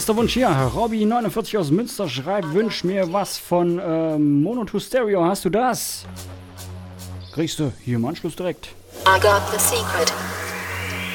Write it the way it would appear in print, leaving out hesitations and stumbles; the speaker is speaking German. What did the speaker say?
Erster Wunsch hier, Robby49 aus Münster schreibt, wünsch mir was von Mono 2 Stereo, hast du das? Kriegst du hier im Anschluss direkt. I got the secret.